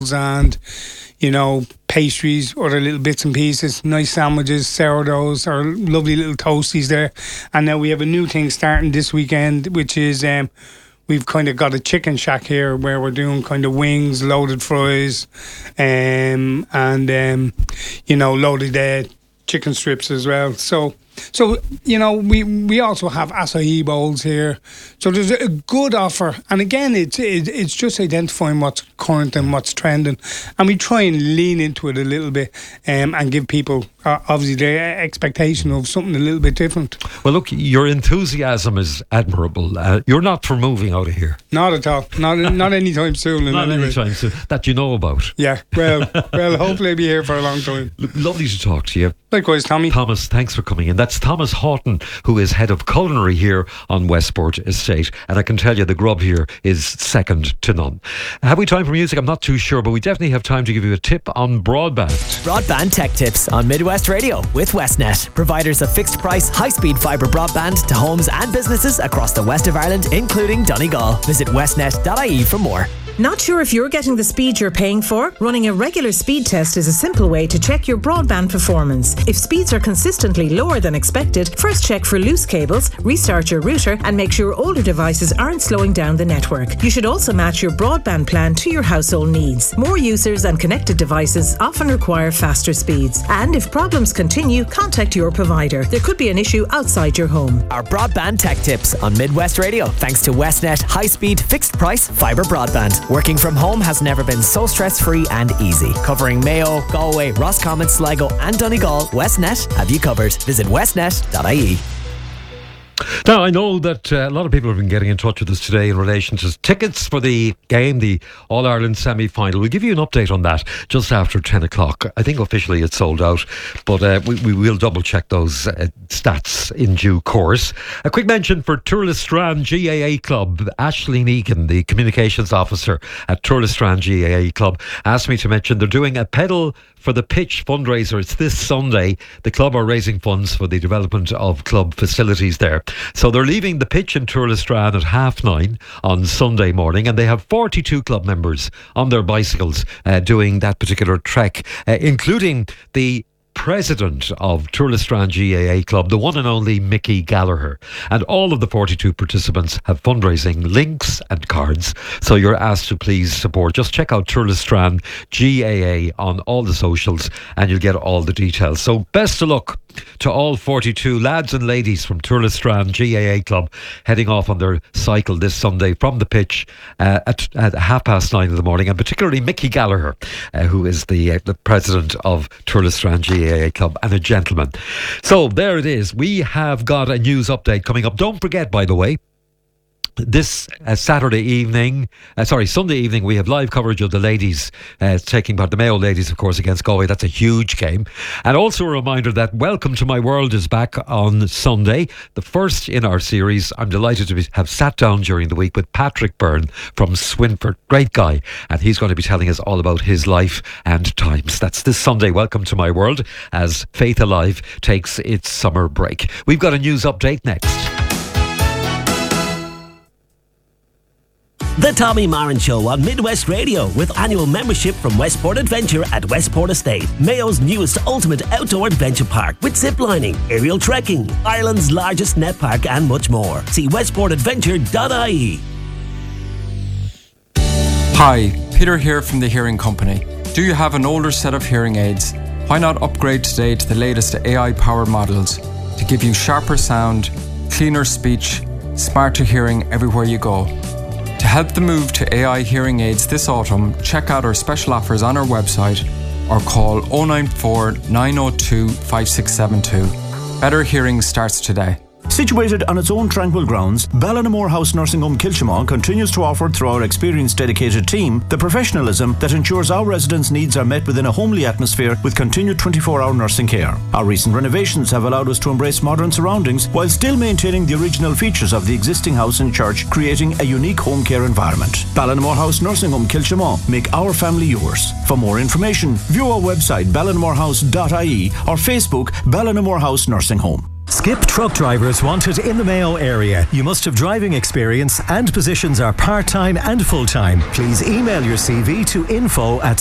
and, pastries, other little bits and pieces, nice sandwiches, sourdoughs, or lovely little toasties there. And now we have a new thing starting this weekend, which is we've kind of got a chicken shack here where we're doing kind of wings, loaded fries, and loaded chicken strips as well. So we also have acai bowls here. So there's a good offer. And again, it's just identifying what's current and what's trending. And we try and lean into it a little bit and give people, obviously, the expectation of something a little bit different. Well, look, your enthusiasm is admirable. You're not for moving out of here. Not at all. Not anytime soon. Not anytime soon. That you know about. Yeah. Well, hopefully I'll be here for a long time. Lovely to talk to you. Likewise, Tommy. Thomas, thanks for coming in. That's Thomas Houghton, who is head of culinary here on Westport Estate. And I can tell you the grub here is second to none. Have we time for music? I'm not too sure, but we definitely have time to give you a tip on broadband. Broadband Tech Tips on Midwest Radio with Westnet. Providers of fixed price, high-speed fibre broadband to homes and businesses across the west of Ireland, including Donegal. Visit westnet.ie for more. Not sure if you're getting the speed you're paying for? Running a regular speed test is a simple way to check your broadband performance. If speeds are consistently lower than expected, first check for loose cables, restart your router, and make sure older devices aren't slowing down the network. You should also match your broadband plan to your household needs. More users and connected devices often require faster speeds. And if problems continue, contact your provider. There could be an issue outside your home. Our Broadband Tech Tips on Midwest Radio, thanks to Westnet high-speed, fixed-price fibre broadband. Working from home has never been so stress-free and easy. Covering Mayo, Galway, Roscommon, Sligo and Donegal, Westnet have you covered. Visit westnet.ie. Now, I know that a lot of people have been getting in touch with us today in relation to tickets for the game, the All-Ireland semi-final. We'll give you an update on that just after 10 o'clock. I think officially it's sold out, but we will double-check those stats in due course. A quick mention for Turlestrand GAA Club. Ashleen Egan, the communications officer at Turlestrand GAA Club, asked me to mention they're doing a pedal for the pitch fundraiser. It's this Sunday. The club are raising funds for the development of club facilities there. So they're leaving the pitch in Turlestrand at 9:30 on Sunday morning, and they have 42 club members on their bicycles doing that particular trek, including the president of Turlestrand GAA Club, the one and only Mickey Gallagher. And all of the 42 participants have fundraising links and cards, so you're asked to please support. Just check out Turlestrand GAA on all the socials and you'll get all the details. So best of luck to all 42 lads and ladies from Turlestrand GAA Club heading off on their cycle this Sunday from the pitch at 9:30 in the morning, and particularly Mickey Gallagher, who is the president of Turlestrand GAA Club and a gentleman. So there it is. We have got a news update coming up. Don't forget, by the way, this Sunday evening, we have live coverage of the ladies taking part, the Mayo ladies, of course, against Galway. That's a huge game. And also a reminder that Welcome to My World is back on Sunday, the first in our series. I'm delighted to have sat down during the week with Patrick Byrne from Swinford. Great guy. And he's going to be telling us all about his life and times. That's this Sunday, Welcome to My World, as Faith Alive takes its summer break. We've got a news update next. The Tommy Marin Show on Midwest Radio, with annual membership from Westport Adventure at Westport Estate, Mayo's newest ultimate outdoor adventure park, with ziplining, aerial trekking, Ireland's largest net park and much more. See westportadventure.ie. Hi, Peter here from the Hearing Company. Do you have an older set of hearing aids? Why not upgrade today to the latest AI-powered models to give you sharper sound, cleaner speech, smarter hearing everywhere you go? To help the move to AI hearing aids this autumn, check out our special offers on our website or call 094 902 5672. Better hearing starts today. Situated on its own tranquil grounds, Ballinamore House Nursing Home Kilchimau continues to offer, through our experienced dedicated team, the professionalism that ensures our residents' needs are met within a homely atmosphere with continued 24-hour nursing care. Our recent renovations have allowed us to embrace modern surroundings while still maintaining the original features of the existing house and church, creating a unique home care environment. Ballinamore House Nursing Home Kilchimau. Make our family yours. For more information, view our website ballinmorehouse.ie or Facebook Ballinamore House Nursing Home. Skip truck drivers wanted in the Mayo area. You must have driving experience and positions are part-time and full-time. Please email your CV to info@